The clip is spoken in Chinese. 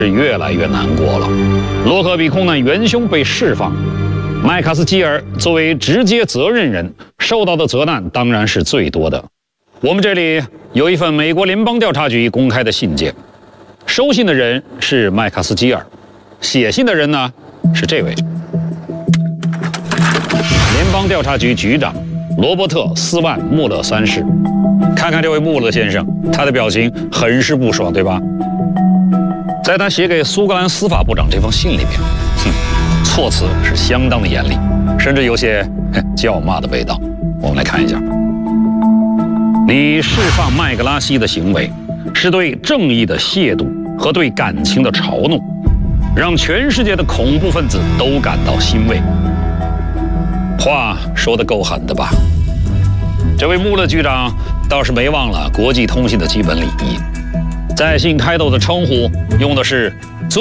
是越来越难过了。洛克比空难元凶被释放，麦卡斯基尔作为直接责任人，受到的责难当然是最多的。我们这里有一份美国联邦调查局公开的信件，收信的人是麦卡斯基尔，写信的人呢是这位联邦调查局局长罗伯特·斯万·穆勒三世。看看这位穆勒先生，他的表情很是不爽，对吧？在他写给苏格兰司法部长这封信里面，措辞是相当的严厉，甚至有些叫骂的味道。我们来看一下：你释放麦格拉西的行为，是对正义的亵渎和对感情的嘲弄，让全世界的恐怖分子都感到欣慰。话说得够狠的吧？这位穆勒局长倒是没忘了国际通信的基本礼仪，在信开头的称呼用的是